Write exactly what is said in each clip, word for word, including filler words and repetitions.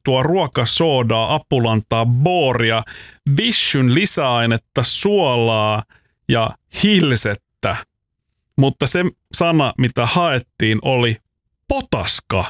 tuo ruokasoodaa, apulantaa, booria, vishyn lisäainetta, suolaa ja hilsettä. Mutta se sana, mitä haettiin, oli potaska.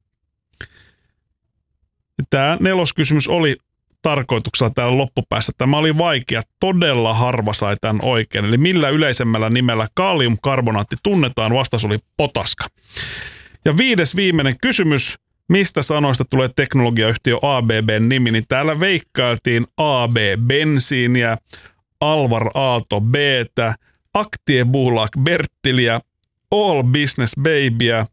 Tämä neloskysymys oli tarkoituksella täällä loppupäässä. Tämä oli vaikea, todella harva sai tämän oikein. Eli millä yleisemmällä nimellä kaliumkarbonaatti tunnetaan? Vastaus oli potaska. Ja viides viimeinen kysymys. Mistä sanoista tulee teknologiayhtiö A B B:n nimi? Niin täällä veikkailtiin A B-bensiiniä, Alvar Aalto B:tä, Aktiebolag Bertiliä, All Business Babyä,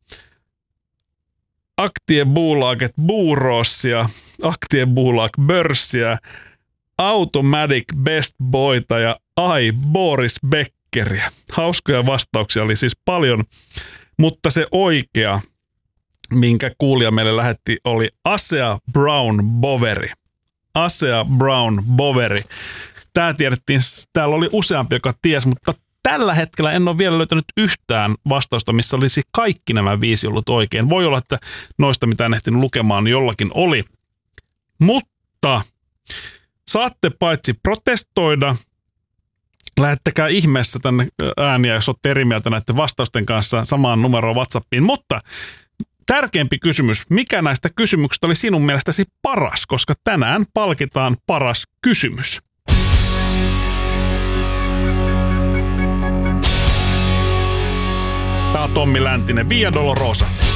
Aktiebolaget Buurossia, Aktiebolag Börssiä, Automatic Best Boyta ja Ai Boris Beckeriä. Hauskoja vastauksia oli siis paljon, mutta se oikea, minkä kuulija meille lähetti, oli Asea Brown Boveri. Asea Brown Boveri. Tämä tiedettiin, täällä oli useampi, joka tiesi, mutta tällä hetkellä en ole vielä löytänyt yhtään vastausta, missä olisi kaikki nämä viisi ollut oikein. Voi olla, että noista, mitä en ehtinyt lukemaan, jollakin oli. Mutta saatte paitsi protestoida, lähettäkää ihmeessä tänne ääniä, jos olette eri mieltä näiden vastausten kanssa samaan numeroon WhatsAppiin. Mutta tärkeämpi kysymys, mikä näistä kysymyksistä oli sinun mielestäsi paras, koska tänään palkitaan paras kysymys. Tämä on Tommi Läntinen, Via Dolorosa.